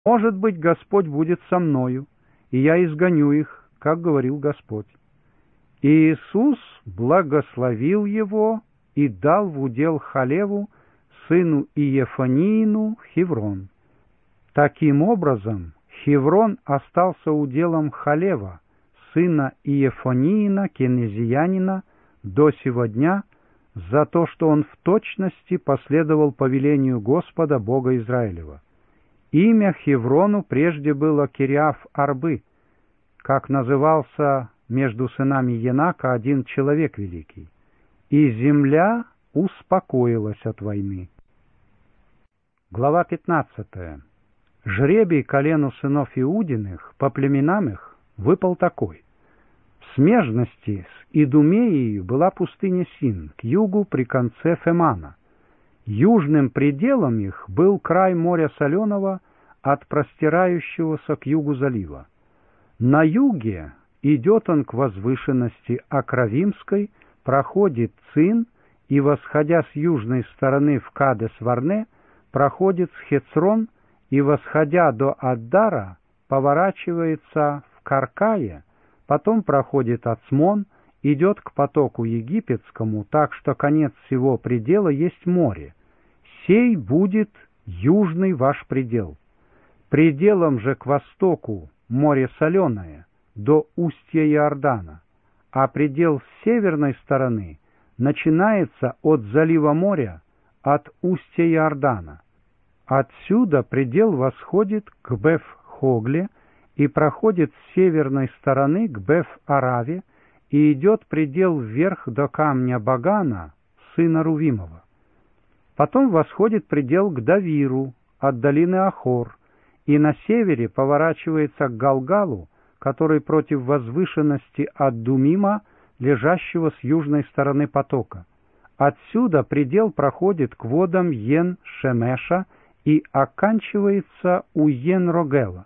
Может быть, Господь будет со мною, и я изгоню их, как говорил Господь. И Иисус благословил его и дал в удел Халеву, сыну Иефаниину, Хеврон. Таким образом, Хеврон остался уделом Халева, сына Иефаниина, кенезиянина, до сего дня, за то, что он в точности последовал повелению Господа, Бога Израилева. Имя Хеврону прежде было Кириаф-Арбы, как назывался между сынами Енака один человек великий. И земля успокоилась от войны. Глава 15. Жребий колену сынов Иудиных по племенам их выпал такой. В смежности с Идумеей была пустыня Син, к югу при конце Фемана. Южным пределом их был край моря Соленого от простирающегося к югу залива. На юге идет он к возвышенности Акравимской, проходит Цин и, восходя с южной стороны в Кадес-Варне, проходит с Хецрон и, восходя до Аддара, поворачивается в Каркае, потом проходит Ацмон, идет к потоку египетскому, так что конец всего предела есть море. Сей будет южный ваш предел. Пределом же к востоку море Соленое, до устья Иордана, а предел с северной стороны начинается от залива моря, от устья Иордана. Отсюда предел восходит к Беф-Хогле и проходит с северной стороны к Беф-Араве и идет предел вверх до камня Багана, сына Рувимова. Потом восходит предел к Давиру от долины Ахор и на севере поворачивается к Галгалу, который против возвышенности от Думима, лежащего с южной стороны потока. Отсюда предел проходит к водам Йен-Шемеша и оканчивается у Йен-Рогела.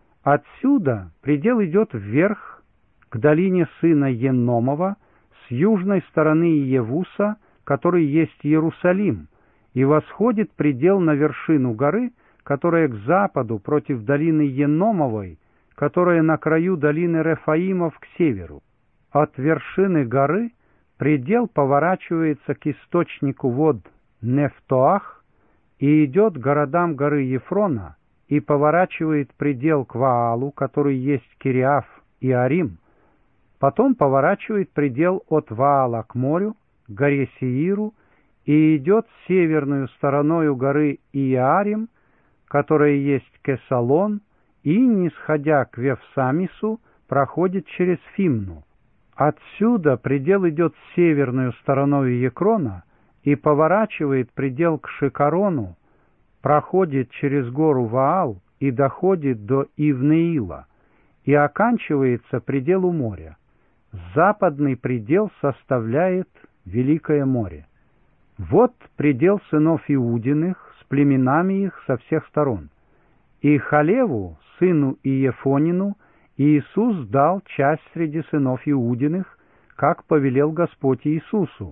Отсюда предел идет вверх к долине сына Енномова с южной стороны Иевуса, который есть Иерусалим, и восходит предел на вершину горы, которая к западу против долины Енномовой, которая на краю долины Рефаимов к северу. От вершины горы предел поворачивается к источнику вод Нефтоах и идет к городам горы Ефрона и поворачивает предел к Ваалу, который есть Кириаф и Арим. Потом поворачивает предел от Ваала к морю, к горе Сеиру, и идет северную стороною горы Иарим, которая есть Кесалон, и, нисходя к Вевсамису, проходит через Фимну. Отсюда предел идет северную стороною Екрона и поворачивает предел к Шикарону, проходит через гору Ваал и доходит до Ивнеила, и оканчивается пределу моря. Западный предел составляет Великое море. Вот предел сынов Иудиных с племенами их со всех сторон. И Халеву, сыну Иефонину, Иисус дал часть среди сынов Иудиных, как повелел Господь Иисусу,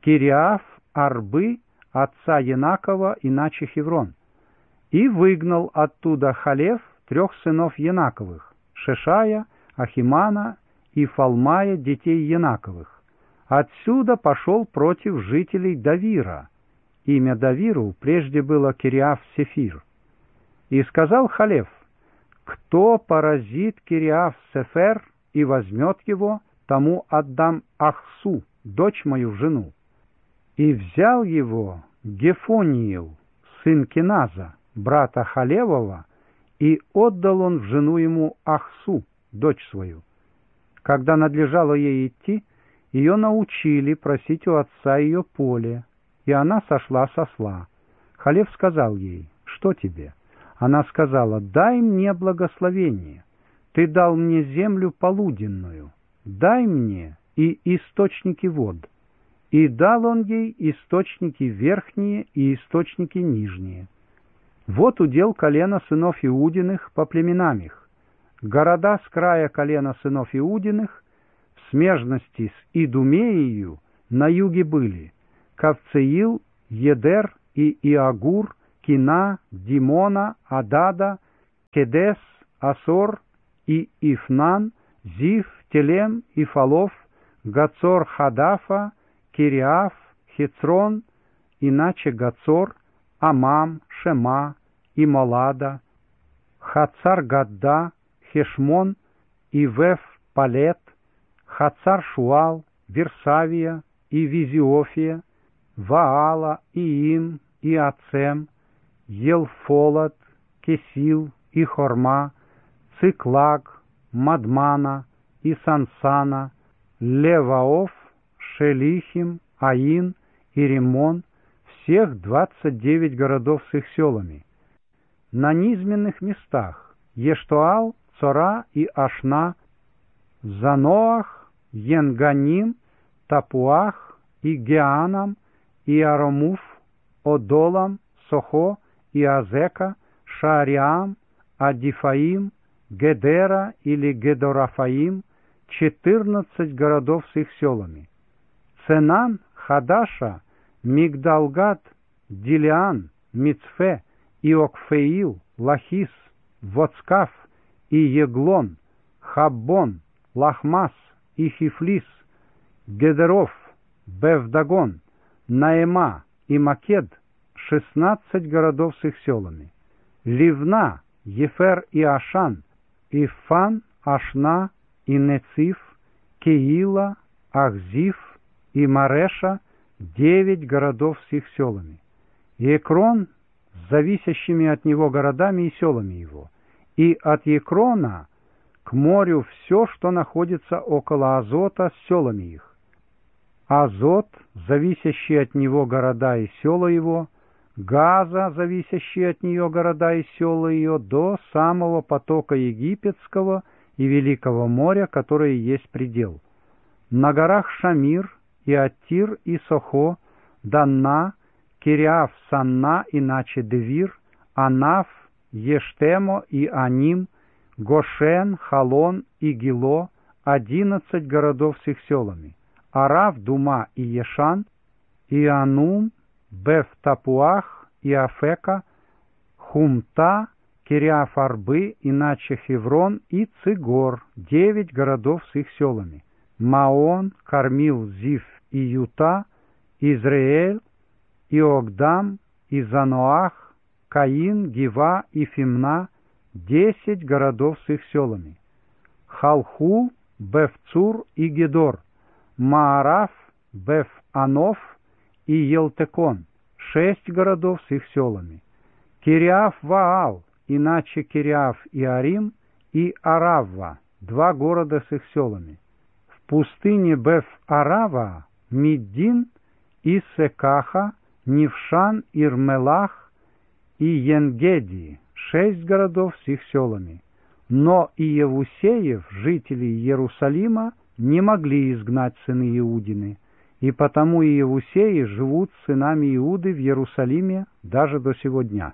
Кириаф-Арбы, отца Енакова, иначе Хеврон. И выгнал оттуда Халев 3 сынов Енаковых, Шешая, Ахимана и Фалмая, детей Енаковых. Отсюда пошел против жителей Давира. Имя Давиру прежде было Кириаф-Сефир. И сказал Халев: кто поразит Кириаф-Сефер и возьмет его, тому отдам Ахсу, дочь мою, жену. И взял его Гефониил, сын Киназа, брата Халевова, и отдал он в жену ему Ахсу, дочь свою. Когда надлежало ей идти, ее научили просить у отца ее поле, и она сошла с осла. Халев сказал ей: что тебе? Она сказала: дай мне благословение. Ты дал мне землю полуденную, дай мне и источники вод. И дал он ей источники верхние и источники нижние. Вот удел колена сынов Иудиных по племенам их. Города с края колена сынов Иудиных в смежности с Идумеею на юге были Кавцеил, Едер и Иагур, Кина, Димона, Адада, Кедес, Асор и Ифнан, Зив, Телем и Фалов, Гацор Хадафа, Кириаф, Хецрон, иначе Гацор, Амам, Шема и Молада, Хацар Гадда, Хешмон, Ивеф Палет, Хацар Шуал, Версавия и Визиофия, Ваала, Иим и Ацем, Елфолат, Кесил и Хорма, Циклаг, Мадмана и Сансана, Леваоф, Шелихим, Аин и Римон, всех 29 городов с их селами. На низменных местах Ештоал, Цора и Ашна, Заноах, Енганим, Тапуах и Геанам и Аромуф, Одолам, Сохо и Азека, Шаариам, Адифаим, Гедера или Гедорафаим, 14 городов с их селами. Ценан, Хадаша, Мигдалгад, Дилиан, Мицфе, Иокфеил, Лахис, Воцкаф и Еглон, Хаббон, Лахмас и Хифлис, Гедеров, Бевдагон, Наэма и Макед, 16 городов с их селами. Ливна, Ефер и Ашан, Ифан, Ашна и Нециф, Кеила, Ахзиф и Мареша, 9 городов с их селами. И Экрон с зависящими от него городами и селами его. И от Екрона к морю все, что находится около Азота с селами их. Азот, зависящие от него города и села его, Газа, зависящие от нее города и села ее, до самого потока Египетского и Великого моря, которое есть предел. На горах Шамир и Аттир и Сохо, Данна, Кириаф, Санна, иначе Девир, Анаф, Ештемо и Аним, Гошен, Халон и Гило, 11 городов с их селами. Арав, Дума и Ешан, и Анум, Беф-Тапуах и Афека, Хумта, Кириаф-Арбы, иначе Хеврон и Цигор, 9 городов с их селами. Маон, Кармил, Зив и Юта, Израэль, Иогдам, и Заноах, Каин, Гива и Фимна, 10 городов с их селами. Халхул, Бефцур и Гедор, Маараф, Беф-Анов и Елтекон, 6 городов с их селами. Кириаф-Ваал, иначе Кириаф и Арим, и Аравва, 2 города с их селами. В пустыне Беф-Арава, Миддин и Секаха, Нившан, Ирмелах и Енгеди, 6 городов с их селами. Но Иевусеев, жителей Иерусалима, не могли изгнать сыны Иудины, и потому Иевусеи живут с сынами Иуды в Иерусалиме даже до сего дня.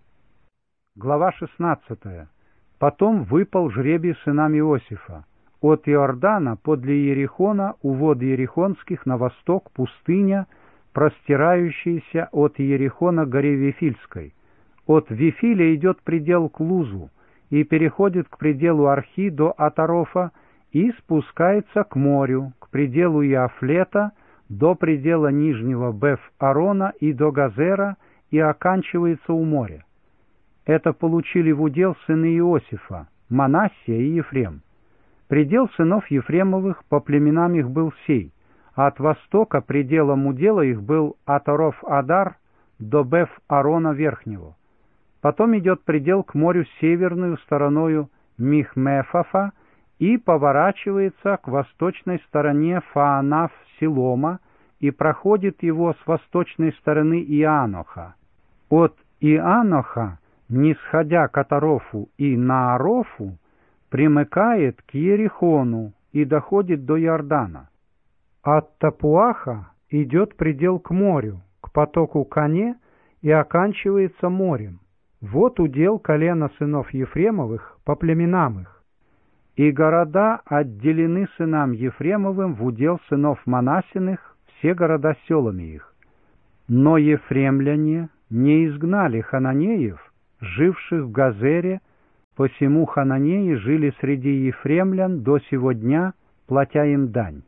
Глава 16. Потом выпал жребий сынам Иосифа. От Иордана подле Иерихона, у вод Иерихонских, на восток пустыня, простирающаяся от Иерихона к горе Вифильской. От Вифиля идет предел к Лузу и переходит к пределу Архи до Атарофа и спускается к морю, к пределу Иафлета, до предела нижнего Беф-Арона и до Газера, и оканчивается у моря. Это получили в удел сыны Иосифа, Манассия и Ефрем. Предел сынов Ефремовых по племенам их был сей, а от востока пределом удела их был Атаров-Адар до Беф-Арона Верхнего. Потом идет предел к морю северную стороною Михмефафа и поворачивается к восточной стороне Фаанаф-Силома и проходит его с восточной стороны Ианоха. От Ианоха, нисходя к Атарофу и Наарофу, примыкает к Иерихону и доходит до Иордана. От Тапуаха идет предел к морю, к потоку Кане и оканчивается морем. Вот удел колена сынов Ефремовых по племенам их. И города отделены сынам Ефремовым в удел сынов Манассиных, все города с селами их. Но ефремляне не изгнали хананеев, живших в Газере, посему хананеи жили среди ефремлян до сего дня, платя им дань.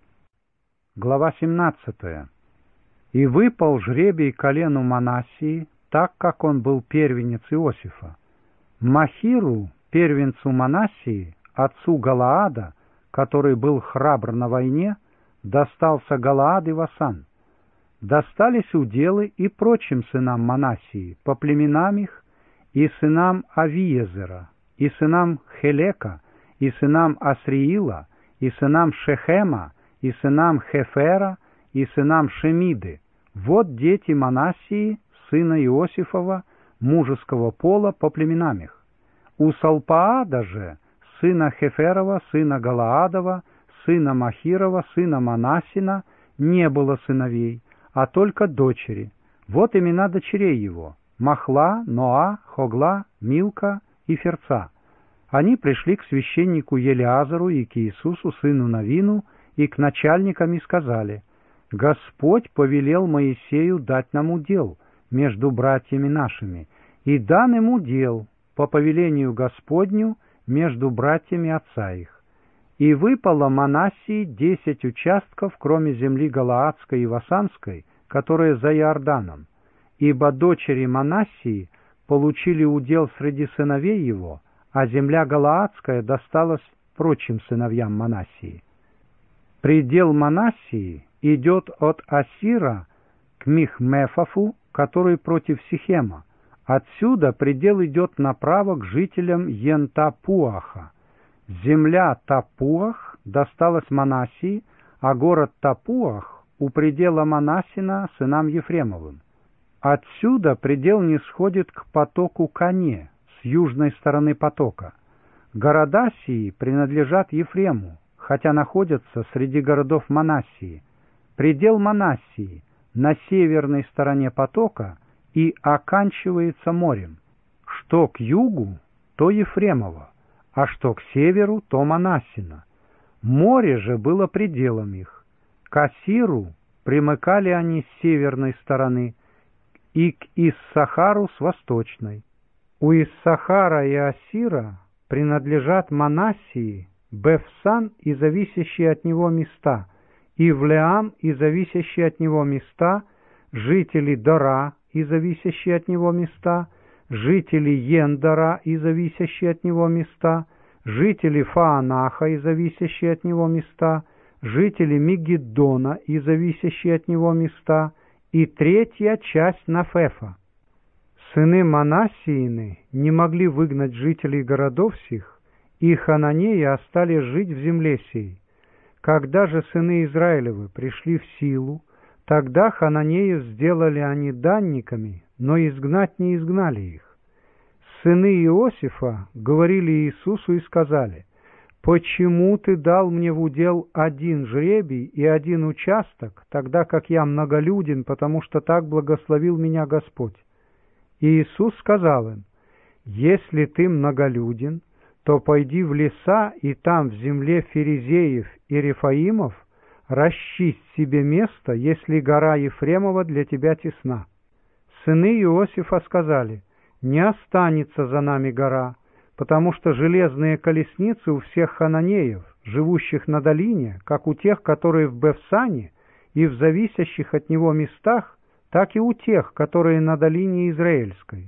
Глава 17. «И выпал жребий колену Манассии, так как он был первенец Иосифа. Махиру, первенцу Манассии, отцу Галаада, который был храбр на войне, достался Галаад и Васан. Достались уделы и прочим сынам Манассии, по племенам их, и сынам Авиезера, и сынам Хелека, и сынам Асриила, и сынам Шехема, и сынам Хефера, и сынам Шемиды. Вот дети Манассии, сына Иосифова, мужеского пола, по племенам их. У Салпаада же, сына Хеферова, сына Галаадова, сына Махирова, сына Манассина, не было сыновей, а только дочери. Вот имена дочерей его: Махла, Ноа, Хогла, Милка и Ферца. Они пришли к священнику Елиазару и к Иисусу, сыну Навину, и к начальникам и сказали: «Господь повелел Моисею дать нам удел между братьями нашими, и дан им удел по повелению Господню между братьями отца их. И выпало Манассии 10 участков, кроме земли Галаадской и Васанской, которые за Иорданом, ибо дочери Манассии получили удел среди сыновей его, а земля Галаадская досталась прочим сыновьям Манассии. Предел Манассии идет от Асира к Михмефафу, который против Сихема. Отсюда предел идет направо к жителям Йен-Тапуаха. Земля Тапуах досталась Манассии, а город Тапуах у предела Манассина сынам Ефремовым. Отсюда предел нисходит к потоку Кане с южной стороны потока. Города сии принадлежат Ефрему, хотя находятся среди городов Манассии. Предел Манассии на северной стороне потока и оканчивается морем. Что к югу, то Ефремово, а что к северу, то Манассина. Море же было пределом их. К Асиру примыкали они с северной стороны, и к Иссахару с восточной. У Иссахара и Асира принадлежат Манассии, Бефсан и зависящие от него места, и Влеам и зависящие от него места, жители Дора и зависящие от него места, жители Ендора и зависящие от него места, жители Фаанаха и зависящие от него места, жители Мигиддона и зависящие от него места, и третья часть Нафефа. Сыны Манассиины не могли выгнать жителей городов сих, и хананеи остались жить в земле сей. Когда же сыны Израилевы пришли в силу, тогда хананеев сделали они данниками, но изгнать не изгнали их. Сыны Иосифа говорили Иисусу и сказали: «Почему ты дал мне в удел один жребий и один участок, тогда как я многолюден, потому что так благословил меня Господь?» И Иисус сказал им: «Если ты многолюден, то пойди в леса, и там, в земле Ферезеев и Рефаимов, расчисть себе место, если гора Ефремова для тебя тесна». Сыны Иосифа сказали: «Не останется за нами гора, потому что железные колесницы у всех хананеев, живущих на долине, как у тех, которые в Бефсане и в зависящих от него местах, так и у тех, которые на долине Израильской».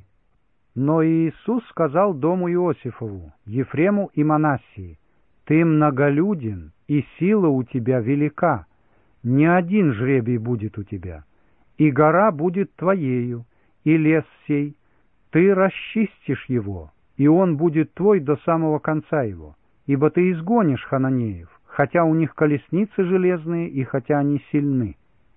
Но Иисус сказал дому Иосифову, Ефрему и Манассии: «Ты многолюден, и сила у тебя велика. Не один жребий будет у тебя, и гора будет твоею, и лес сей. Ты расчистишь его, и он будет твой до самого конца его, ибо ты изгонишь хананеев, хотя у них колесницы железные, и хотя они сильны».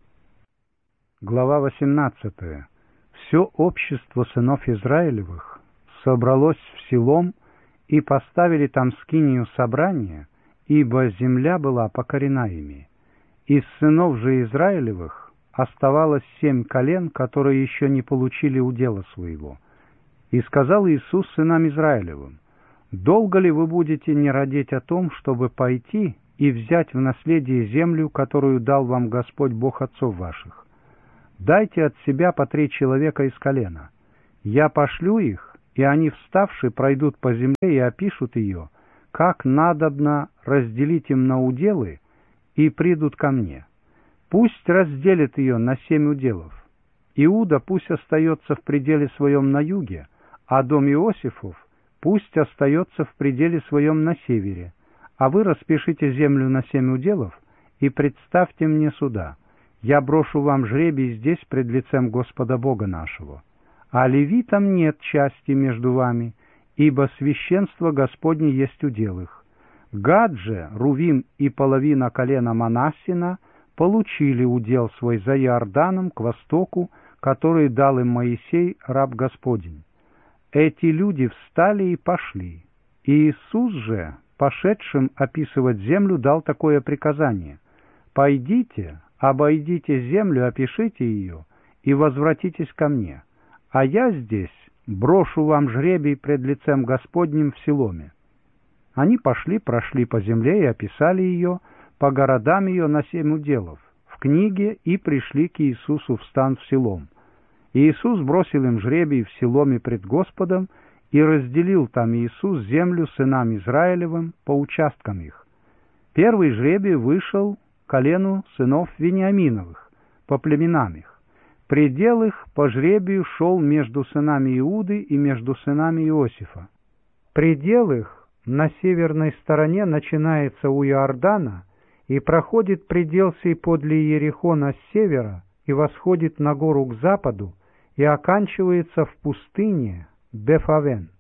Глава 18. Все общество сынов Израилевых собралось в Силом и поставили там скинию собрания, ибо земля была покорена ими. Из сынов же Израилевых оставалось 7 колен, которые еще не получили удела своего. И сказал Иисус сынам Израилевым: «Долго ли вы будете не радеть о том, чтобы пойти и взять в наследие землю, которую дал вам Господь Бог отцов ваших? Дайте от себя по 3 человека из колена. Я пошлю их, и они, вставши, пройдут по земле и опишут ее, как надобно разделить им на уделы, и придут ко мне. Пусть разделит ее на 7 уделов. Иуда пусть остается в пределе своем на юге, а дом Иосифов пусть остается в пределе своем на севере, а вы распишите землю на 7 уделов и представьте мне суда. Я брошу вам жребий здесь пред лицем Господа Бога нашего. А левитам нет части между вами, ибо священство Господне есть удел их. Гад же, Рувим и половина колена Манассина получили удел свой за Иорданом к востоку, который дал им Моисей, раб Господень. Эти люди встали и пошли. И Иисус же, пошедшим описывать землю, дал такое приказание: «Пойдите, обойдите землю, опишите ее, и возвратитесь ко мне, а я здесь брошу вам жребий пред лицем Господним в Силоме». Они прошли по земле и описали ее, по городам ее на 7 уделов, в книге, и пришли к Иисусу в стан в Силом. И Иисус бросил им жребий в Силоме пред Господом, и разделил там Иисус землю сынам Израилевым по участкам их. Первый жребий вышел колену сынов Вениаминовых, по племенам их. Предел их по жребию шел между сынами Иуды и между сынами Иосифа. Предел их на северной стороне начинается у Иордана и проходит предел сей подле Иерихона с севера и восходит на гору к западу и оканчивается в пустыне Бефавен.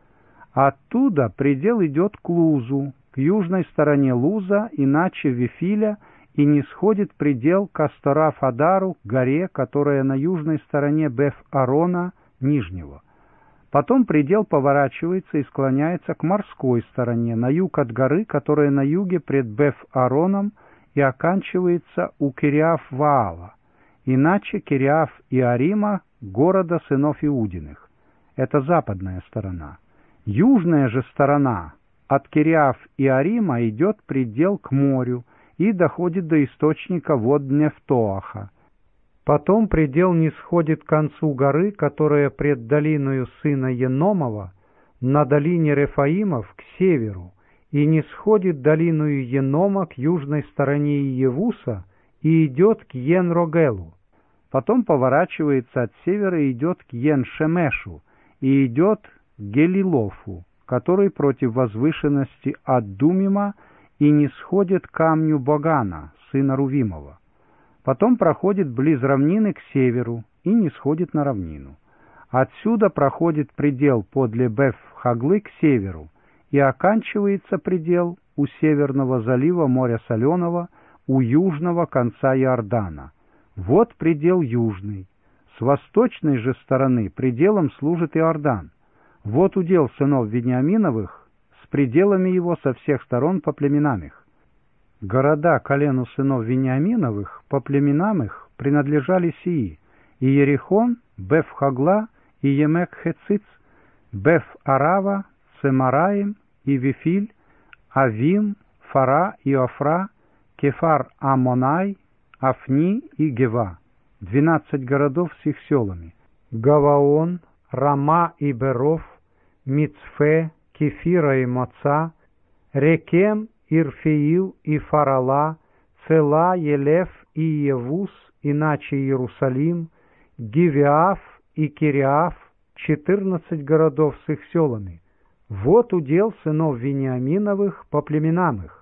Оттуда предел идет к Лузу, к южной стороне Луза, иначе Вифиля, и нисходит предел к Астарафадару, горе, которая на южной стороне Беф-Арона Нижнего. Потом предел поворачивается и склоняется к морской стороне, на юг от горы, которая на юге пред Беф-Ароном, и оканчивается у Кириаф-Ваала, иначе Кириаф-Иарима, города сынов Иудиных. Это западная сторона. Южная же сторона от Кириаф-Иарима идет предел к морю и доходит до источника вод Нефтоаха. Потом предел нисходит к концу горы, которая пред долиною сына Еномова, на долине Рефаимов к северу, и нисходит долиною Енома к южной стороне Иевуса и идет к Ен-Рогелу. Потом поворачивается от севера и идет к Ен-Шемешу, и идет к Гелилофу, который против возвышенности Аддумима, и нисходит к камню Богана, сына Рувимова. Потом проходит близ равнины к северу и нисходит на равнину. Отсюда проходит предел подле Беф-Хаглы к северу, и оканчивается предел у северного залива моря Соленого, у южного конца Иордана. Вот предел южный. С восточной же стороны пределом служит Иордан. Вот удел сынов Вениаминовых с пределами его со всех сторон по племенам их. Города колену сынов Вениаминовых по племенам их принадлежали сии: Иерихон, Беф-Хагла, и Емек-Хециц, Беф-Арава, Цемараим, и Вифиль, Авим, Фара и Офра, Кефар-Амонай, Афни и Гева, 12 городов с их селами, Гаваон, Рама и Беров, Мицфе, Кефира и Моца, Рекем, Ирфеил и Фарала, Цела, Елеф и Иевус, иначе Иерусалим, Гивеаф и Кириаф, 14 городов с их селами. Вот удел сынов Вениаминовых по племенам их.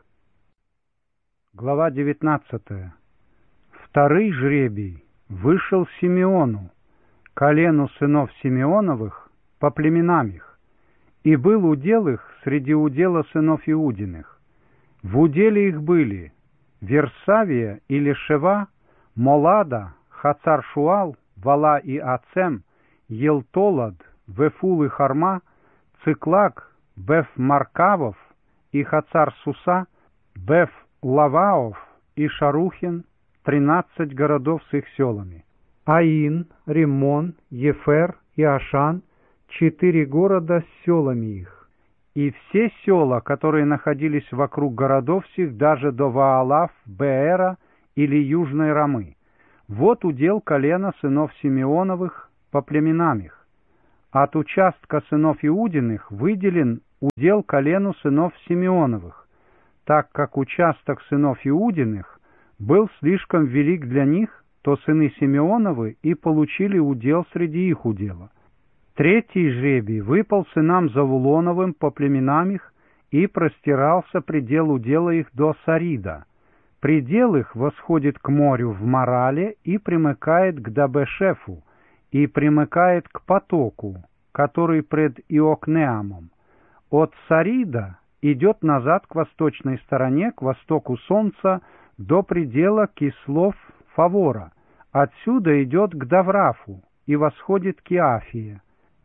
Глава 19. Второй жребий вышел Симеону, колену сынов Симеоновых по племенам их, и был удел их среди удела сынов Иудиных. В уделе их были Версавия или Шева, Молада, Хацар-Шуал, Вала и Ацем, Елтолад, Вефул и Харма, Циклак, Беф-Маркавов и Хацар-Суса, Беф-Лаваов и Шарухин, 13 городов с их селами, Аин, Риммон, Ефер и Ашан, 4 города с селами их. И все села, которые находились вокруг городов сих, даже до Ваалав, Беэра или Южной Рамы. Вот удел колена сынов Симеоновых по племенам их. от участка сынов Иудиных выделен удел колену сынов Симеоновых, так как участок сынов Иудиных был слишком велик для них, то сыны Симеоновы и получили удел среди их удела. Третий жребий выпал сынам Завулоновым по племенам их, и простирался предел удела их до Сарида. Предел их восходит к морю в Марале и примыкает к Дабешефу, и примыкает к потоку, который пред Иокнеамом. От Сарида идет назад к восточной стороне, к востоку солнца, до предела кислов Фавора. Отсюда идет к Даврафу и восходит к Иафии.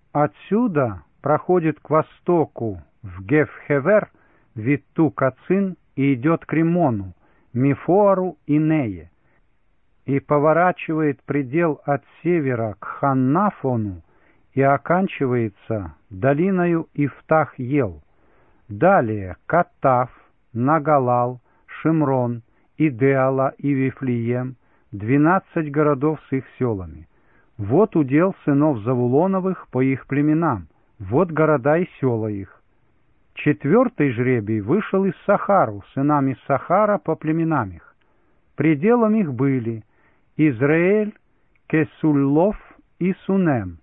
Отсюда проходит к востоку в Гефхевер, Витту-Кацин, и идет к Римону, Мифоару и Нее, и поворачивает предел от севера к Ханнафону и оканчивается долиною Ифтах-Ел. Далее Каттав, Нагалал, Шимрон, Идеала и Вифлеем, 12 городов с их селами. Вот удел сынов Завулоновых по их племенам, вот города и села их. Четвертый жребий вышел из Сахару, сынами Сахара по племенам их. Пределом их были Израиль, Кесуллов и Сунем,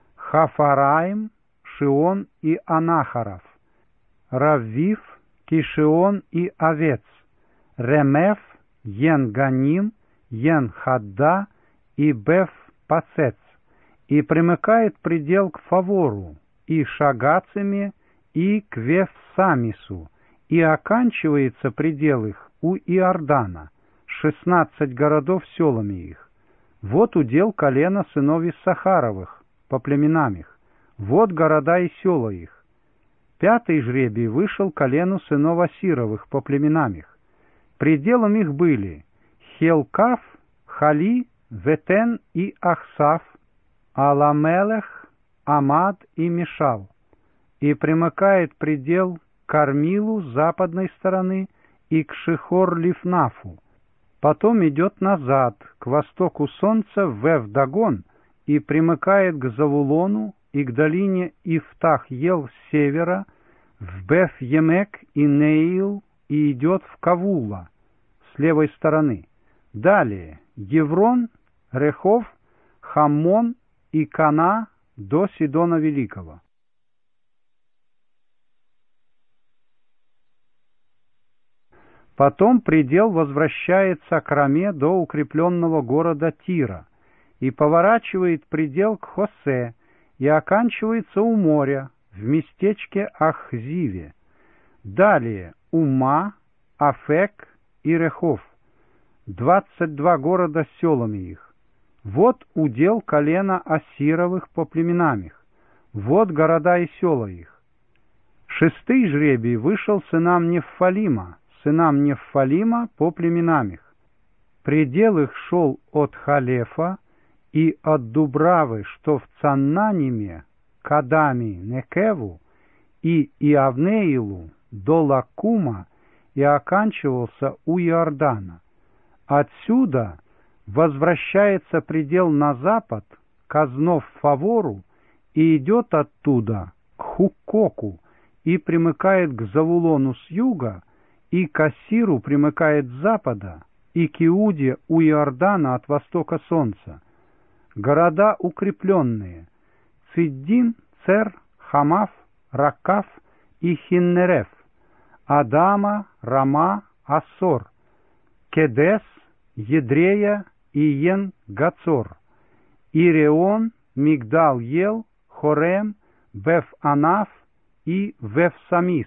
Хафараим, Шион и Анахаров, Раввив, Кишион и Овец, Ремеф, Ен-Ганим, Ен-Хадда и Беф-Пацец, и примыкает предел к Фавору, и Шагацами, и к Вефсамису, и оканчивается предел их у Иордана, 16 городов селами их. Вот удел колена сынов Иссахаровых по племенам их, вот города и села их. Пятый жребий вышел колену сынов Асировых по племенам их. Пределом их были Хелкав, Хали, Ветен и Ахсав, Аламелех, Амад и Мишал, и примыкает предел к Кармилу с западной стороны и к Шихор-Лифнафу. Потом идет назад, к востоку солнца, в Эвдагон, и примыкает к Завулону и к долине Ифтах-Ел с севера, в Беф-Емек и Неил, и идет в Кавула с левой стороны. Далее Еврон, Рехов, Хаммон и Кана до Сидона Великого. Потом предел возвращается к Раме до укрепленного города Тира, и поворачивает предел к Хосе, и оканчивается у моря, в местечке Ахзиве. Далее Ума, Афек и Рехов, 22 города с селами их. Вот удел колена Асировых по племенам их, вот города и села их. Шестый жребий вышел сынам Неффалима по племенам их. Предел их шел от Халефа и от Дубравы, что в Цаннаниме, Кадами, Некеву и Иавнеилу до Лакума, и оканчивался у Иордана. Отсюда возвращается предел на запад, к Азнов-Фавору, и идет оттуда к Хуккоку, и примыкает к Завулону с юга, и к Ассиру примыкает с запада, и к Иуде у Иордана от востока солнца. Города укрепленные — Циддим, Цер, Хамав, Ракав и Хиннереф, Адама, Рама, Ассор, Кедес, Едрея и Ен-Гацор, Иреон, Мигдал-Ел, Хорем, Беф-Анаф и Вефсамис,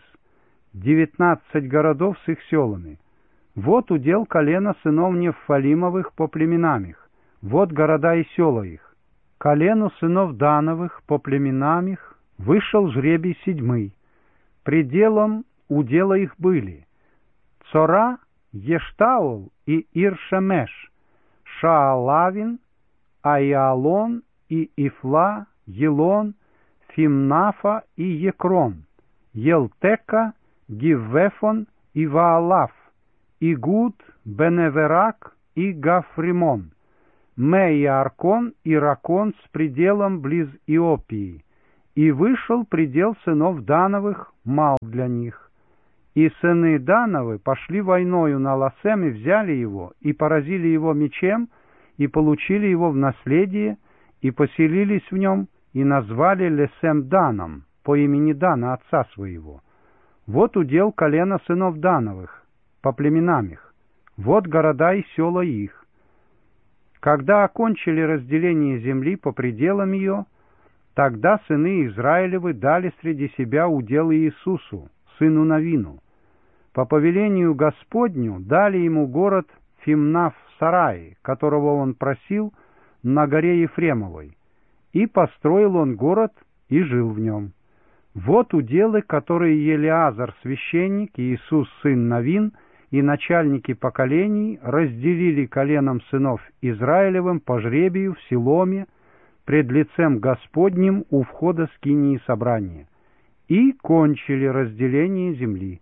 19 городов с их селами. Вот удел колена сынов Неффалимовых по племенам их, вот города и села их. Колену сынов Дановых по племенам их вышел жребий седьмый. Пределом удела их были Цора, Ештаол и Иршемеш, Шаалавин, Айалон и Ифла, Елон, Фимнафа и Екрон, Елтека, Гиввефон и Ваалав, Игуд, Беневерак и Гафримон, Мея-Аркон и Ракон с пределом близ Иопии, И вышел предел сынов Дановых мал для них. И сыны Дановы пошли войною на Ласем и взяли его, и поразили его мечем, и получили его в наследие, и поселились в нем, и назвали Лесем Даном, по имени Дана, отца своего. Вот удел колена сынов Дановых, по племенам их, вот города и села их. Когда окончили разделение земли по пределам ее, тогда сыны Израилевы дали среди себя удел Иисусу, сыну Навину. По повелению Господню дали ему город Фимнав в Сарае, которого он просил, на горе Ефремовой. И построил он город и жил в нем. Вот уделы, которые Елиазар, священник, и Иисус, сын Навин, и начальники поколений разделили коленам сынов Израилевым по жребию в Силоме пред лицем Господним у входа скинии собрания. И кончили разделение земли.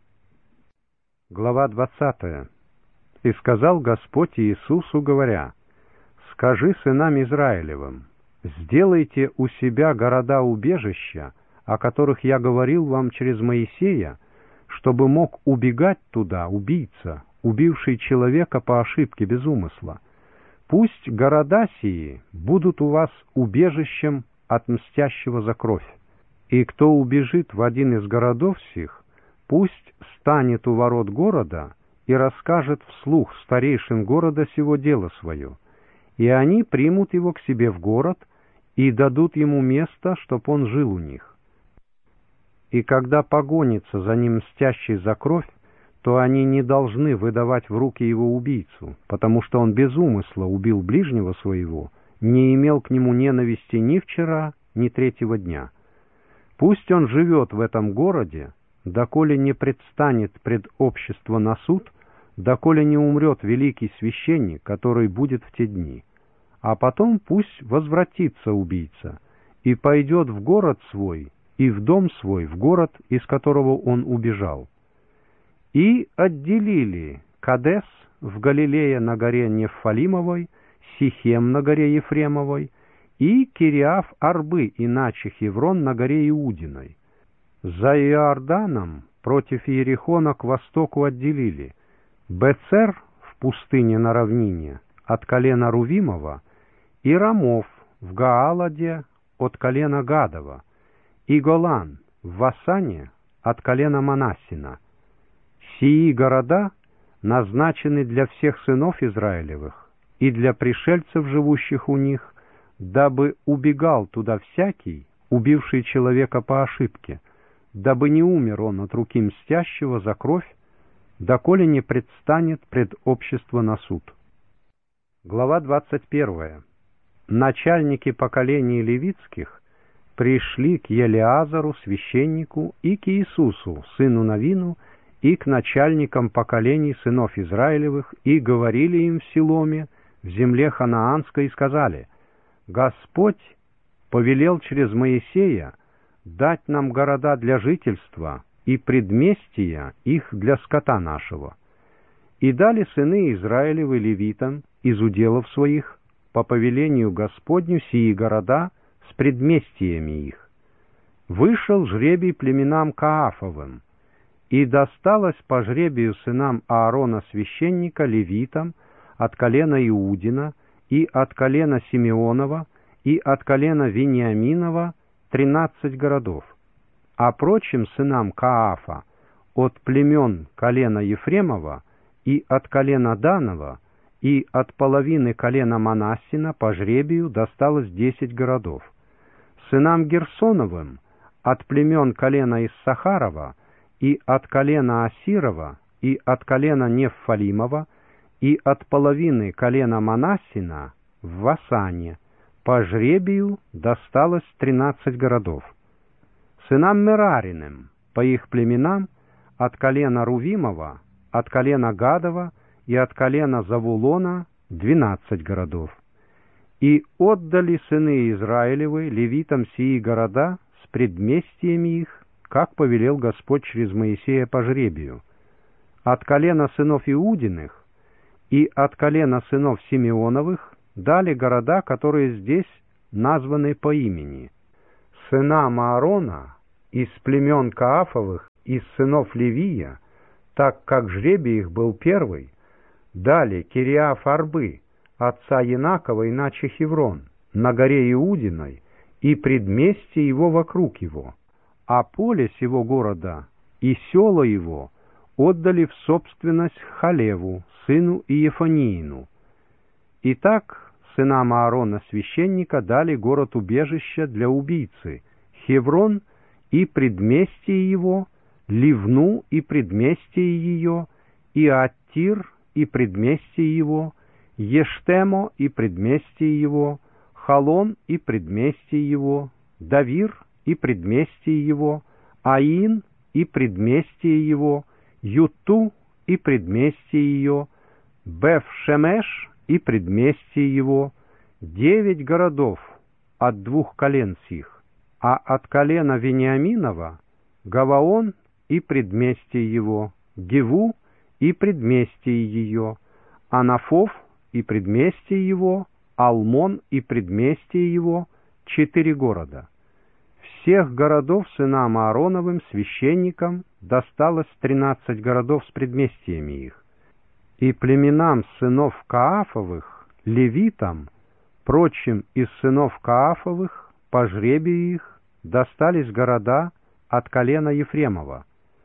Глава 20. «И сказал Господь Иисусу, говоря: скажи сынам Израилевым, сделайте у себя города-убежища, о которых я говорил вам через Моисея, чтобы мог убегать туда убийца, убивший человека по ошибке без умысла. Пусть города сии будут у вас убежищем от мстящего за кровь. И кто убежит в один из городов сих, пусть станет у ворот города и расскажет вслух старейшин города сего дело свое, и они примут его к себе в город и дадут ему место, чтоб он жил у них. И когда погонится за ним мстящий за кровь, то они не должны выдавать в руки его убийцу, потому что он без умысла убил ближнего своего, не имел к нему ненависти ни вчера, ни третьего дня. Пусть он живет в этом городе, доколе не предстанет пред общество на суд, доколе не умрет великий священник, который будет в те дни. А потом пусть возвратится убийца и пойдет в город свой и в дом свой, в город, из которого он убежал. И отделили Кадес в Галилее на горе Нефалимовой, Сихем на горе Ефремовой и Кириаф-Арбы, иначе Хеврон, на горе Иудиной. За Иорданом против Иерихона к востоку отделили Бецер в пустыне на равнине от колена Рувимова и Рамов в Гааладе от колена Гадова и Голан в Васане от колена Манассина. Сии города назначены для всех сынов Израилевых и для пришельцев, живущих у них, дабы убегал туда всякий, убивший человека по ошибке, дабы не умер он от руки мстящего за кровь, доколе не предстанет пред общество на суд. Глава 21. Начальники поколений левитских пришли к Елиазару, священнику, и к Иисусу, сыну Навину, и к начальникам поколений сынов Израилевых, и говорили им в Силоме, в земле ханаанской, и сказали: «Господь повелел через Моисея дать нам города для жительства и предместия их для скота нашего. И дали сыны Израилевы левитам из уделов своих по повелению Господню сии города с предместиями их. Вышел жребий племенам Каафовым, и досталось по жребию сынам Аарона священника левитам от колена Иудина и от колена Симеонова и от колена Вениаминова 13 городов, а прочим сынам Каафа от племен колена Ефремова и от колена Данова и от половины колена Манассина по жребию досталось 10 городов. Сынам Герсоновым от племен колена Иссахарова и от колена Асирова и от колена Неффалимова и от половины колена Манассина в Васане по жребию досталось 13 городов. Сынам Мерариным по их племенам от колена Рувимова, от колена Гадова и от колена Завулона 12 городов. И отдали сыны Израилевы левитам сии города с предместиями их, как повелел Господь через Моисея по жребию. От колена сынов Иудиных и от колена сынов Симеоновых дали города, которые здесь названы по имени: сынам Аарона из племен Каафовых, из сынов Левия, так как жребий их был первый, дали Кириаф-Арбы, отца Янакова, иначе Хеврон, на горе Иудиной, и предместье его вокруг его, а поле сего города и села его отдали в собственность Халеву, сыну Иефаниину. Итак, сынам Аарона священника дали город-убежище для убийцы, Хеврон и предместье его, Ливну и предместье ее, и Аттир и предместье его, Ештемо и предместье его, Халон и предместье его, Давир и предместье его, Аин и предместье его, Юту и предместье ее, Беф-Шемеш и предместье его, 9 городов от 2 колен сих, а от колена Вениаминова Гаваон и предместье его, Геву и предместье ее, Анафов и предместье его, Алмон и предместье его, 4 города. Всех городов сынам Аароновым, священникам, досталось 13 городов с предместьями их. И племенам сынов Каафовых, левитам, прочим из сынов Каафовых, по жребию их, достались города от колена Ефремова.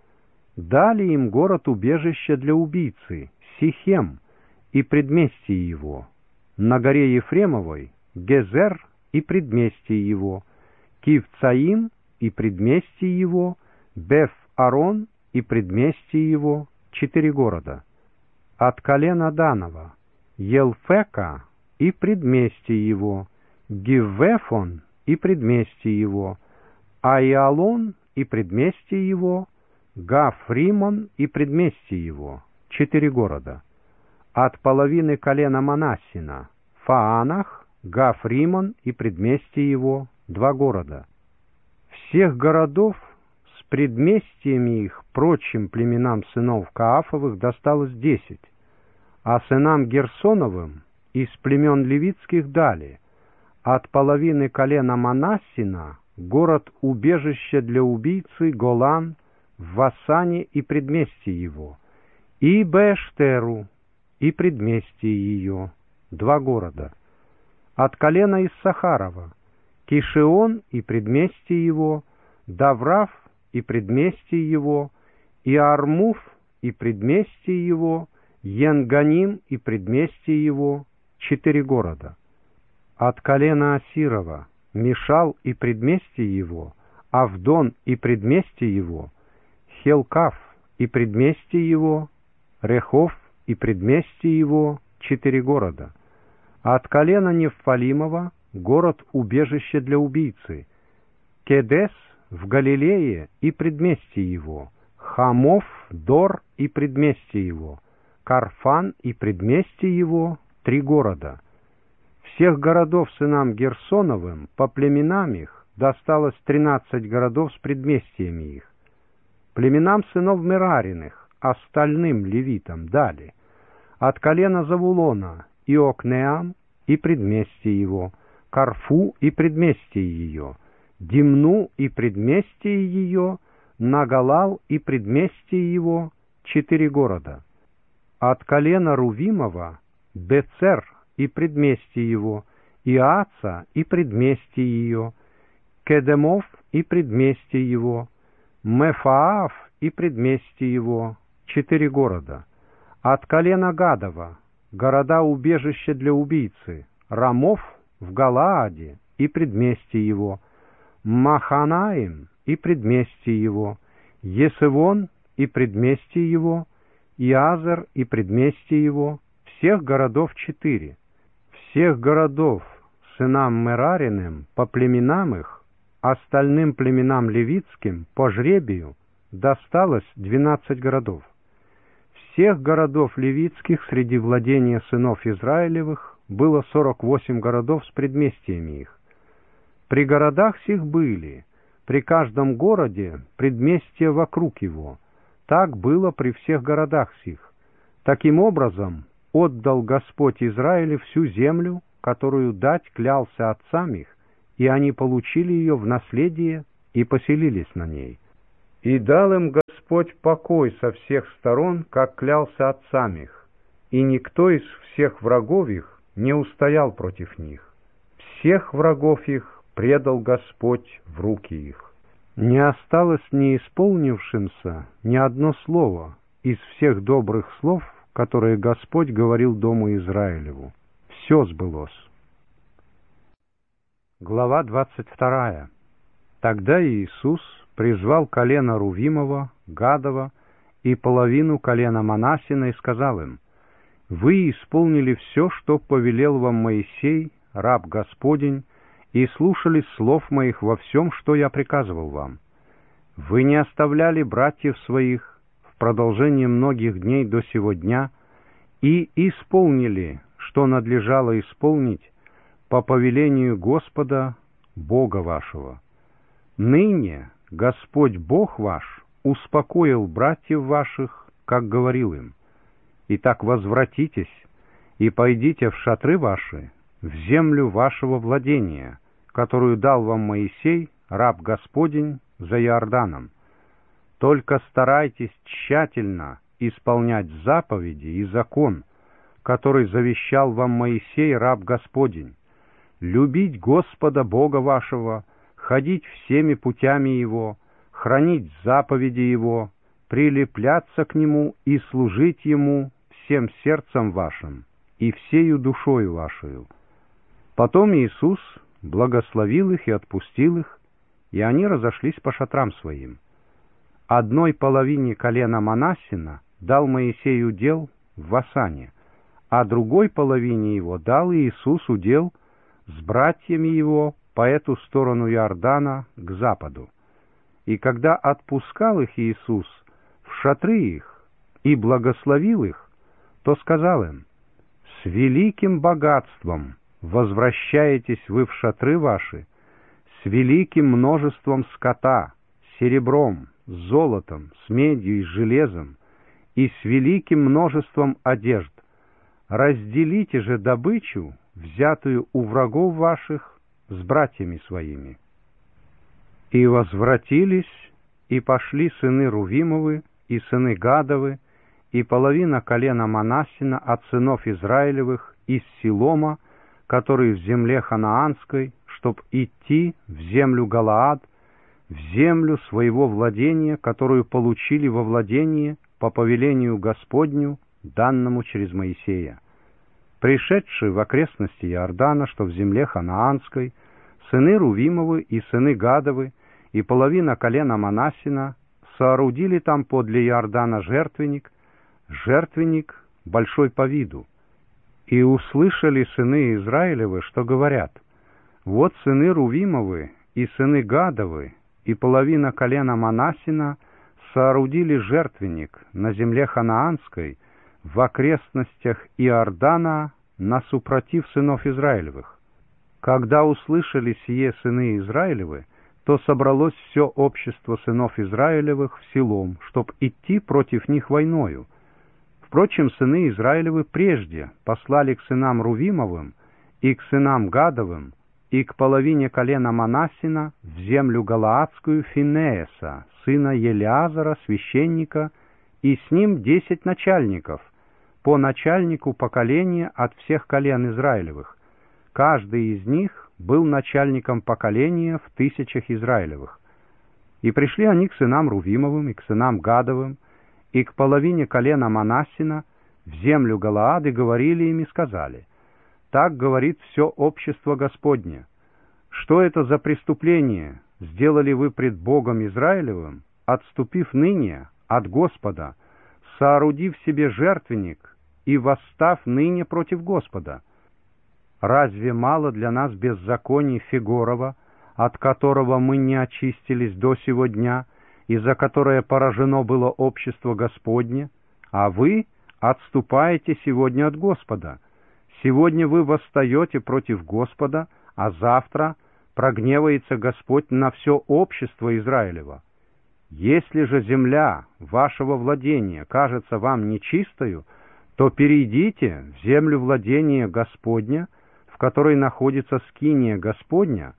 Дали им город-убежище для убийцы, Сихем, и предместье его, на горе Ефремовой, Гезер и предместье его, Кивцаим и предместье его, Беф-Арон и предместье его, 4 города. От колена Данова, Елфека и предместье его, Гиввефон и предместье его, Айалон и предместье его, Гафримон и предместье его, 4 города. От половины колена Манассина, Фаанах, Гафримон и предместье его, 2 города. Всех городов с предместьями их прочим племенам сынов Каафовых досталось 10, а сынам Герсоновым из племен левитских дали от половины колена Манассина город-убежище для убийцы Голан в Вассане и предместье его, и Беэштеру и предместье ее, 2 города. От колена Иссахарова Кишион и предместье его, Даврав и предместье его, и Армуф и предместье его, Енганим и предместье его, 4 города. От колена Асирова Мишал и предместье его, Авдон и предместье его, Хелкав и предместье его, Рехов и предместье его, 4 города. От колена Нефалимова город-убежище для убийцы, Кедес в Галилее и предместье его, Хамов, Дор и предместье его, Карфан и предместье его, 3 города. Всех городов сынам Герсоновым по племенам их досталось 13 городов с предместьями их. Племенам сынов Мерариных, остальным левитам дали от колена Завулона Иокнеам и предместье его, Карфу и предместье ее, Димну и предместье ее, Нагалал и предместье его, 4 города. От колена Рувимова Бецер и предместье его, Иаца и предместье ее, Кедемов и предместье его, Мефаав и предместье его, 4 города. От колена Гадова города-убежище для убийцы, Рамов в Галааде и предместье его, Маханаим и предместье его, Есевон и предместье его, Иазер и предместье его, всех городов 4. Всех городов сынам Мерариным по племенам их, остальным племенам левитским по жребию досталось 12 городов. Всех городов левитских среди владения сынов Израилевых было 48 городов с предместьями их. При городах сих были, при каждом городе предместья вокруг его. Так было при всех городах сих. Таким образом отдал Господь Израилю всю землю, которую дать клялся отцам их, и они получили ее в наследие и поселились на ней. И дал им Господь покой со всех сторон, как клялся отцам их, и никто из всех врагов их не устоял против них. Всех врагов их предал Господь в руки их. Не осталось не исполнившимся ни одно слово из всех добрых слов, которые Господь говорил дому Израилеву. Все сбылось. Глава 22. Тогда Иисус призвал колено Рувимова, Гадова и половину колена Манассина и сказал им: «Вы исполнили все, что повелел вам Моисей, раб Господень, и слушали слов моих во всем, что я приказывал вам. Вы не оставляли братьев своих в продолжении многих дней до сего дня и исполнили, что надлежало исполнить по повелению Господа, Бога вашего. Ныне Господь Бог ваш успокоил братьев ваших, как говорил им. Итак, возвратитесь и пойдите в шатры ваши, в землю вашего владения, которую дал вам Моисей, раб Господень, за Иорданом. Только старайтесь тщательно исполнять заповеди и закон, который завещал вам Моисей, раб Господень, любить Господа Бога вашего, ходить всеми путями Его, хранить заповеди Его, прилепляться к Нему и служить Ему всем сердцем вашим и всею душою вашею». Потом Иисус благословил их и отпустил их, и они разошлись по шатрам своим. Одной половине колена Манассина дал Моисей удел в Васане, а другой половине его дал Иисус удел с братьями его по эту сторону Иордана к западу. И когда отпускал их Иисус в шатры их и благословил их, то сказал им: «С великим богатством возвращаетесь вы в шатры ваши, с великим множеством скота, серебром, золотом, с медью и с железом, и с великим множеством одежд. Разделите же добычу, взятую у врагов ваших, с братьями своими». И возвратились, и пошли сыны Рувимовы, и сыны Гадовы, и половина колена Манассина от сынов Израилевых из Силома, который в земле ханаанской, чтоб идти в землю Галаад, в землю своего владения, которую получили во владение по повелению Господню, данному через Моисея. Пришедшие в окрестности Иордана, что в земле ханаанской, сыны Рувимовы и сыны Гадовы и половина колена Манассина соорудили там подле Иордана жертвенник большой по виду. И услышали сыны Израилевы, что говорят: «Вот сыны Рувимовы и сыны Гадовы и половина колена Манассина соорудили жертвенник на земле ханаанской в окрестностях Иордана насупротив сынов Израилевых». Когда услышали сие сыны Израилевы, то собралось все общество сынов Израилевых в Силом, чтоб идти против них войною. Впрочем, сыны Израилевы прежде послали к сынам Рувимовым и к сынам Гадовым и к половине колена Манассина в землю Галаадскую Финееса, сына Елиазара, священника, и с ним 10 начальников, по начальнику поколения от всех колен Израилевых. Каждый из них был начальником поколения в тысячах Израилевых. И пришли они к сынам Рувимовым и к сынам Гадовым и к половине колена Манассина в землю Галаад, и говорили им и сказали: «Так говорит все общество Господне. Что это за преступление сделали вы пред Богом Израилевым, отступив ныне от Господа, соорудив себе жертвенник и восстав ныне против Господа? Разве мало для нас беззаконий Фигорова, от которого мы не очистились до сего дня, и за которое поражено было общество Господне? А вы отступаете сегодня от Господа. Сегодня вы восстаете против Господа, а завтра прогневается Господь на все общество Израилева. Если же земля вашего владения кажется вам нечистою, то перейдите в землю владения Господня, в которой находится скиния Господня,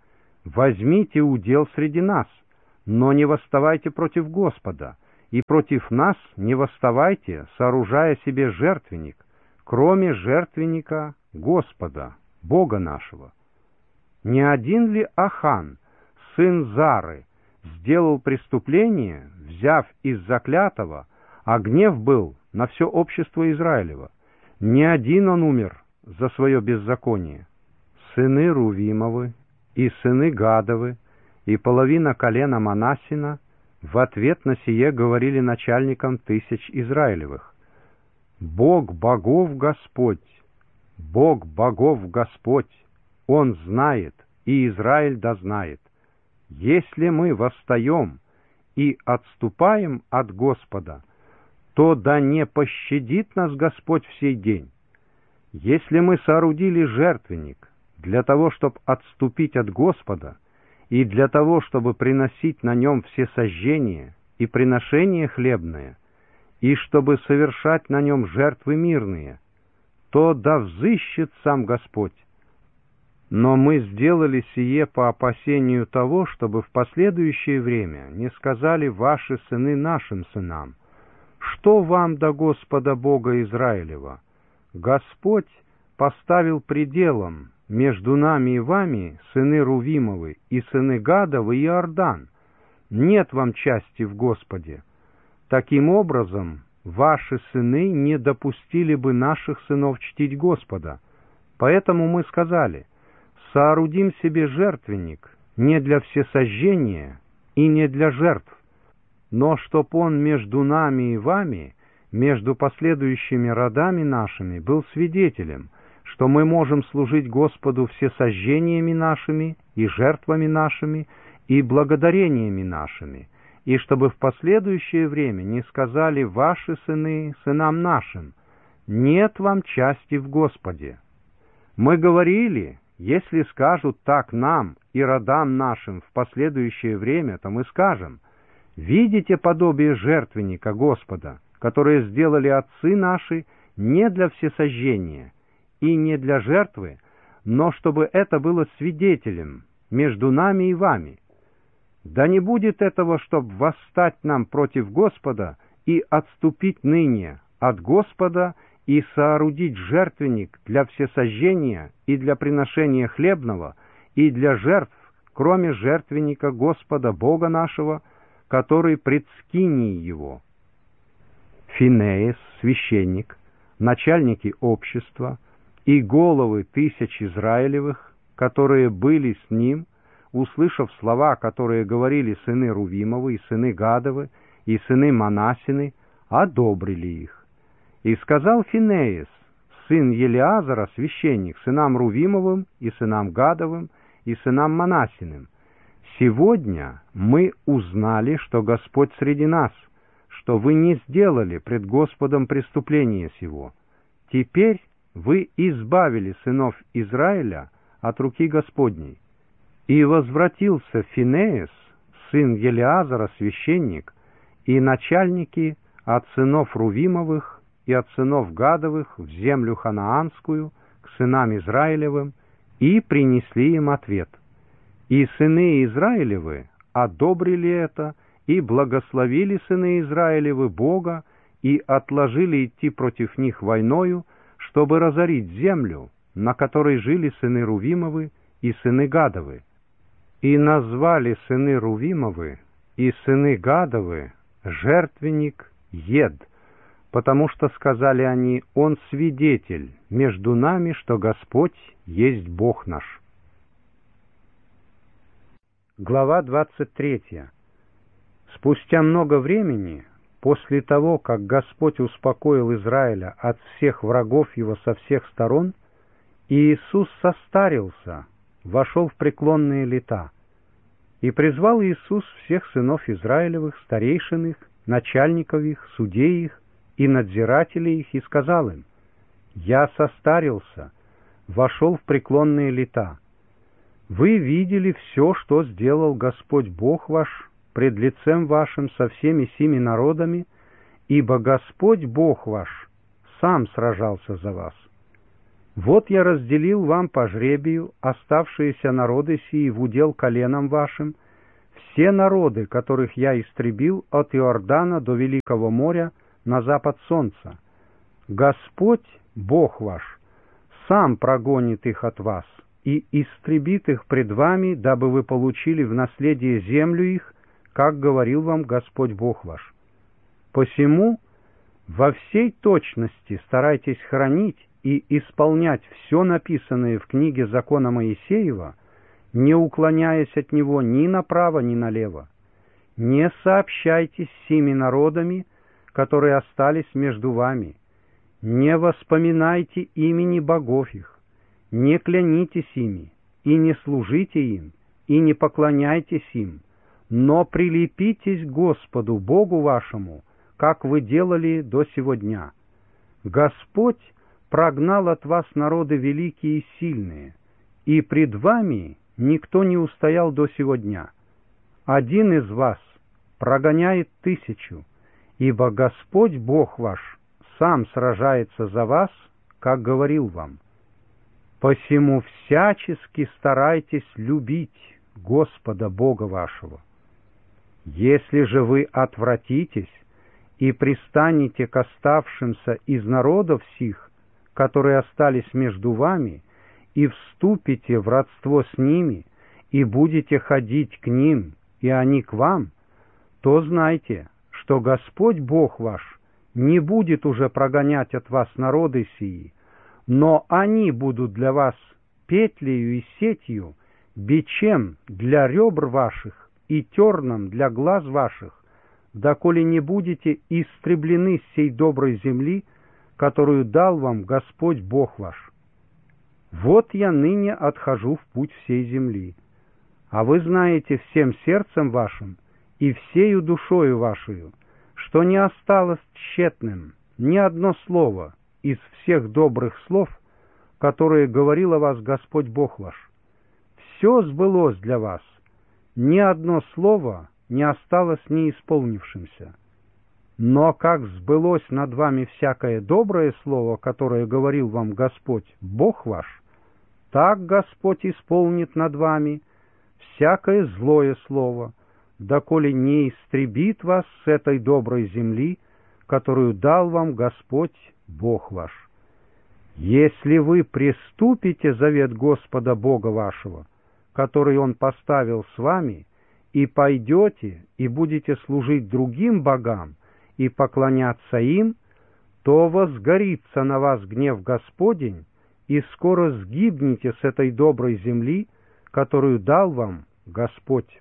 возьмите удел среди нас, но не восставайте против Господа, и против нас не восставайте, сооружая себе жертвенник, кроме жертвенника Господа, Бога нашего. Не один ли Ахан, сын Зары, сделал преступление, взяв из заклятого, а гнев был на все общество Израилева? Не один он умер за свое беззаконие. Сыны Рувимовы и сыны Гадовы и половина колена Манассина в ответ на сие говорили начальникам тысяч Израилевых: «Бог богов Господь, Бог богов Господь, Он знает, и Израиль дознает. Если мы восстаем и отступаем от Господа, то да не пощадит нас Господь в сей день. Если мы соорудили жертвенник для того, чтобы отступить от Господа, и для того, чтобы приносить на нем всесожжения и приношения хлебные, и чтобы совершать на нем жертвы мирные, то да взыщет сам Господь. Но мы сделали сие по опасению того, чтобы в последующее время не сказали ваши сыны нашим сынам: что вам до Господа Бога Израилева? Господь поставил пределом между нами и вами, сыны Рувимовы и сыны Гадовы, Иордан. Нет вам части в Господе. Таким образом, ваши сыны не допустили бы наших сынов чтить Господа. Поэтому мы сказали: соорудим себе жертвенник не для всесожжения и не для жертв, но чтоб он между нами и вами, между последующими родами нашими, был свидетелем, что мы можем служить Господу всесожжениями нашими и жертвами нашими и благодарениями нашими, и чтобы в последующее время не сказали ваши сыны сынам нашим: нет вам части в Господе. Мы говорили: если скажут так нам и родам нашим в последующее время, то мы скажем: видите подобие жертвенника Господа, которое сделали отцы наши не для всесожжения и не для жертвы, но чтобы это было свидетелем между нами и вами. Да не будет этого, чтоб восстать нам против Господа и отступить ныне от Господа и соорудить жертвенник для всесожжения и для приношения хлебного и для жертв, кроме жертвенника Господа Бога нашего, который пред скинией его». Финеес, священник, начальники общества и головы тысяч Израилевых, которые были с ним, услышав слова, которые говорили сыны Рувимовы и сыны Гадовы и сыны Манассины, одобрили их. И сказал Финеес, сын Елиазара, священник, сынам Рувимовым и сынам Гадовым и сынам Манассиным: «Сегодня мы узнали, что Господь среди нас, что вы не сделали пред Господом преступление сего. Теперь вы избавили сынов Израиля от руки Господней». И возвратился Финеес, сын Елиазара, священник, и начальники от сынов Рувимовых и от сынов Гадовых в землю ханаанскую к сынам Израилевым, и принесли им ответ. И сыны Израилевы одобрили это, и благословили сыны Израилевы Бога, и отложили идти против них войною, чтобы разорить землю, на которой жили сыны Рувимовы и сыны Гадовы. И назвали сыны Рувимовы и сыны Гадовы жертвенник Ед, потому что, сказали они, он свидетель между нами, что Господь есть Бог наш. Глава 23. Спустя много времени, после того, как Господь успокоил Израиля от всех врагов его со всех сторон, Иисус состарился, вошел в преклонные лета. И призвал Иисус всех сынов Израилевых, старейшин их, начальников их, судей их и надзирателей их, и сказал им: «Я состарился, вошел в преклонные лета. Вы видели все, что сделал Господь Бог ваш пред лицем вашим со всеми сими народами, ибо Господь Бог ваш сам сражался за вас. Вот я разделил вам по жребию оставшиеся народы сии в удел коленам вашим, все народы, которых я истребил от Иордана до Великого моря на запад солнца. Господь, Бог ваш, сам прогонит их от вас и истребит их пред вами, дабы вы получили в наследие землю их, как говорил вам Господь Бог ваш. Посему во всей точности старайтесь хранить и исполнять все написанное в книге закона Моисеева, не уклоняясь от него ни направо, ни налево. Не сообщайтесь с сими народами, которые остались между вами. Не воспоминайте имени богов их, не клянитесь ими, и не служите им, и не поклоняйтесь им, но прилепитесь к Господу, Богу вашему, как вы делали до сего дня. Господь прогнал от вас народы великие и сильные, и пред вами никто не устоял до сего дня. Один из вас прогоняет 1000, ибо Господь Бог ваш сам сражается за вас, как говорил вам. Посему всячески старайтесь любить Господа Бога вашего. Если же вы отвратитесь и пристанете к оставшимся из народов сих, которые остались между вами, и вступите в родство с ними, и будете ходить к ним, и они к вам, то знайте, что Господь Бог ваш не будет уже прогонять от вас народы сии, но они будут для вас петлею и сетью, бичем для ребр ваших и терном для глаз ваших, доколе не будете истреблены с сей доброй земли, которую дал вам Господь Бог ваш. Вот я ныне отхожу в путь всей земли, а вы знаете всем сердцем вашим и всею душою вашею, что не осталось тщетным ни одно слово из всех добрых слов, которые говорил о вас Господь Бог ваш. Все сбылось для вас, ни одно слово не осталось неисполнившимся. Но как сбылось над вами всякое доброе слово, которое говорил вам Господь Бог ваш, так Господь исполнит над вами всякое злое слово, доколе не истребит вас с этой доброй земли, которую дал вам Господь Бог ваш. Если вы приступите завет Господа Бога вашего, который Он поставил с вами, и пойдете и будете служить другим богам и поклоняться им, то возгорится на вас гнев Господень, и скоро сгибнете с этой доброй земли, которую дал вам Господь.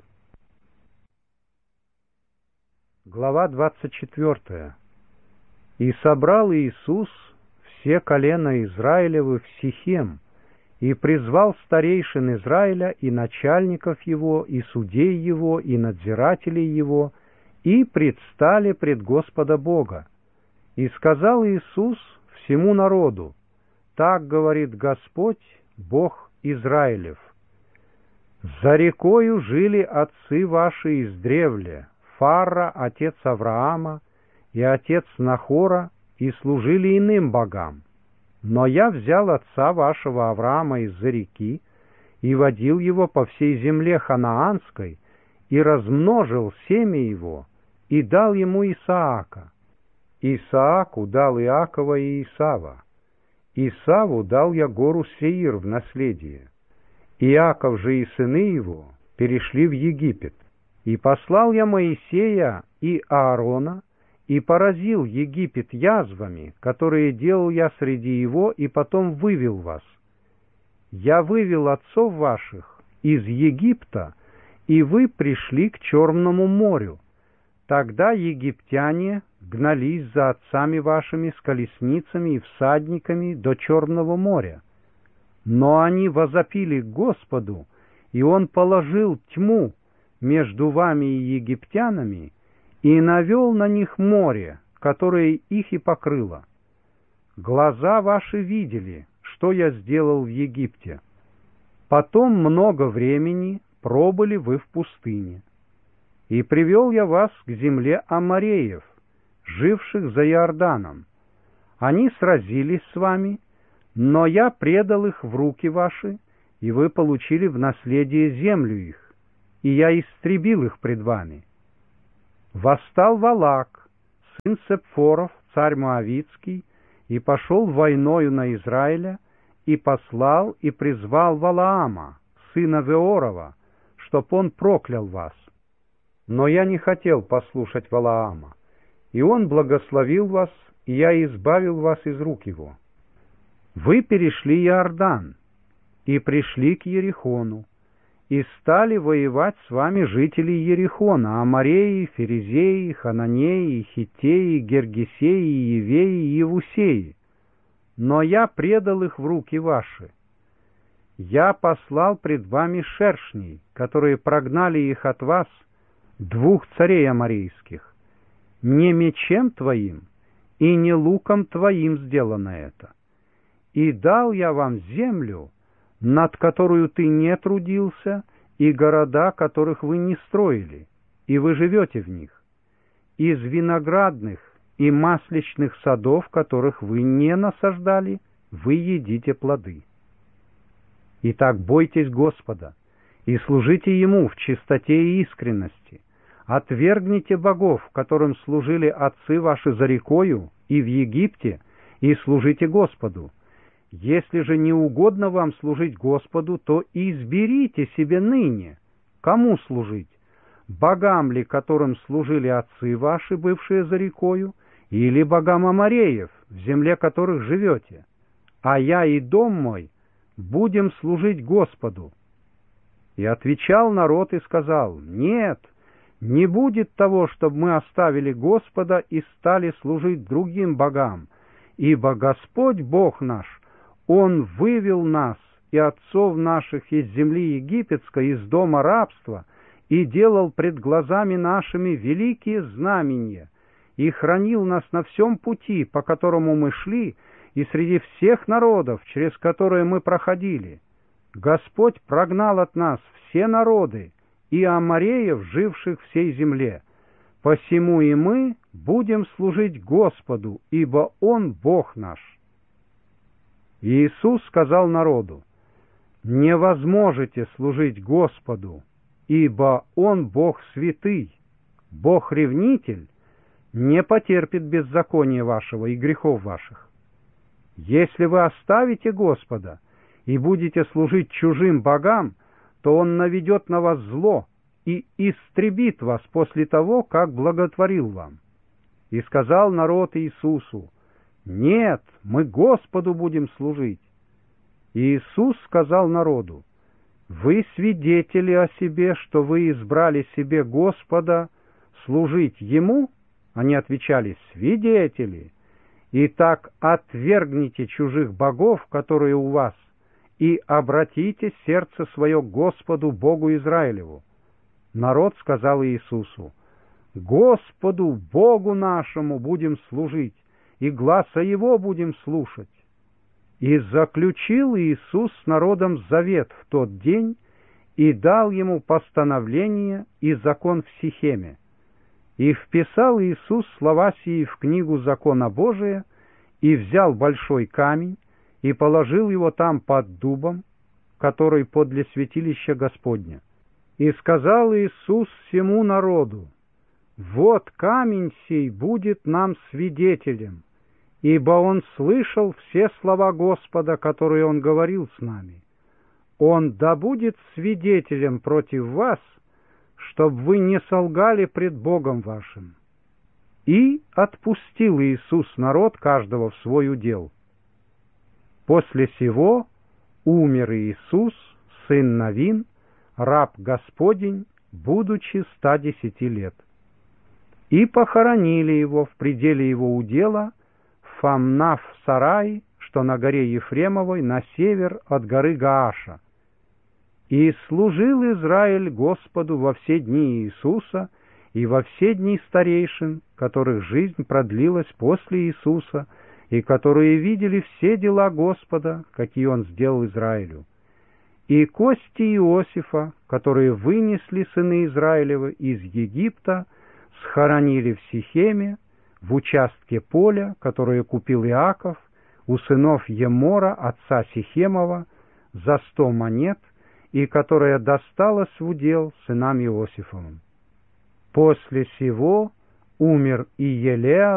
Глава 24. «И собрал Иисус все колена Израилевы в Сихем, и призвал старейшин Израиля и начальников его, и судей его, и надзирателей его, и предстали пред Господа Бога. И сказал Иисус всему народу: так говорит Господь, Бог Израилев: за рекою жили отцы ваши издревле, Фара, отец Авраама, и отец Нахора, и служили иным богам. Но я взял отца вашего Авраама из-за реки и водил его по всей земле ханаанской, и размножил семя его, и дал ему Исаака. Исааку дал Иакова и Исава. Исаву дал я гору Сеир в наследие. Иаков же и сыны его перешли в Египет. И послал я Моисея и Аарона, и поразил Египет язвами, которые делал я среди его, и потом вывел вас. Я вывел отцов ваших из Египта, и вы пришли к Черному морю. Тогда египтяне гнались за отцами вашими с колесницами и всадниками до Черного моря. Но они возопили к Господу, и Он положил тьму между вами и египтянами, и навел на них море, которое их и покрыло. Глаза ваши видели, что я сделал в Египте. Потом много времени пробыли вы в пустыне. И привел я вас к земле амореев, живших за Иорданом. Они сразились с вами, Но я предал их в руки ваши, и вы получили в наследие землю их, и я истребил их пред вами. Восстал Валак, сын Сепфоров, царь Моавицкий, и пошел войною на Израиля, и послал и призвал Валаама, сына Веорова, чтоб он проклял вас. Но я не хотел послушать Валаама, и он благословил вас, и я избавил вас из рук его. Вы перешли Иордан, и пришли к Ерихону, и стали воевать с вами жители Ерихона, Амореи, Ферезеи, Хананеи, Хиттеи, Гергесеи, Евеи и Евусеи. Но я предал их в руки ваши. Я послал пред вами шершней, которые прогнали их от вас, двух царей аморейских. Не мечем твоим и не луком твоим сделано это. И дал я вам землю, над которую ты не трудился, и города, которых вы не строили, и вы живете в них. Из виноградных и масличных садов, которых вы не насаждали, вы едите плоды. Итак, бойтесь Господа и служите Ему в чистоте и искренности. Отвергните богов, которым служили отцы ваши за рекою и в Египте, и служите Господу. Если же не угодно вам служить Господу, то изберите себе ныне, кому служить, богам ли, которым служили отцы ваши, бывшие за рекою, или богам амореев, в земле которых живете. А я и дом мой будем служить Господу. И отвечал народ и сказал: нет, не будет того, чтобы мы оставили Господа и стали служить другим богам, ибо Господь Бог наш, Он вывел нас и отцов наших из земли египетской, из дома рабства, и делал пред глазами нашими великие знамения, и хранил нас на всем пути, по которому мы шли, и среди всех народов, через которые мы проходили. Господь прогнал от нас все народы и амореев, живших в сей земле. Посему и мы будем служить Господу, ибо Он Бог наш». И Иисус сказал народу: «Не возможете служить Господу, ибо Он Бог святый, Бог-ревнитель, не потерпит беззакония вашего и грехов ваших. Если вы оставите Господа и будете служить чужим богам, то Он наведет на вас зло и истребит вас после того, как благотворил вам». И сказал народ Иисусу: «Нет, мы Господу будем служить». И Иисус сказал народу: «Вы свидетели о себе, что вы избрали себе Господа служить Ему?» Они отвечали: «Свидетели». «Итак, отвергните чужих богов, которые у вас, и обратите сердце свое к Господу Богу Израилеву». Народ сказал Иисусу: «Господу Богу нашему будем служить, и гласа Его будем слушать». И заключил Иисус с народом завет в тот день, и дал ему постановление и закон в Сихеме. И вписал Иисус слова сии в книгу закона Божия, и взял большой камень, и положил его там под дубом, который подле святилища Господня. И сказал Иисус всему народу: «Вот камень сей будет нам свидетелем, ибо он слышал все слова Господа, которые он говорил с нами. Он да будет свидетелем против вас, чтоб вы не солгали пред Богом вашим». И отпустил Иисус народ каждого в свой удел. После сего умер Иисус, сын Навин, раб Господень, будучи 110 лет. И похоронили его в пределе его удела в Фамнав-Сарае, что на горе Ефремовой, на север от горы Гааша. И служил Израиль Господу во все дни Иисуса и во все дни старейшин, которых жизнь продлилась после Иисуса, и которые видели все дела Господа, какие Он сделал Израилю. И кости Иосифа, которые вынесли сыны Израилевы из Египта, схоронили в Сихеме, в участке поля, которое купил Иаков, у сынов Емора, отца Сихемова, за 100 монет, и которая досталась в удел сынам Иосифовым. После сего умер и Елеа,